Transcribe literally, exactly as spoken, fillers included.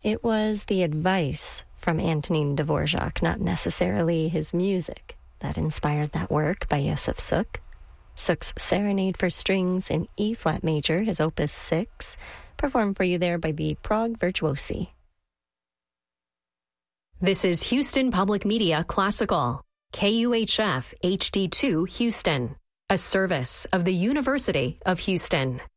It was the advice from Antonin Dvorak, not necessarily his music, that inspired that work by Josef Suk. Suk's Serenade for Strings in E-flat major, his opus six, performed for you there by the Prague Virtuosi. This is Houston Public Media Classical, K U H F H D two Houston, a service of the University of Houston.